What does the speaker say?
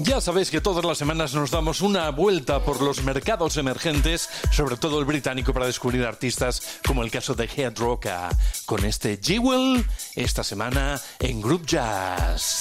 Ya sabéis que todas las semanas nos damos una vuelta por los mercados emergentes, sobre todo el británico, para descubrir artistas como el caso de Head Rocker, con este Jewel esta semana en Group Jazz.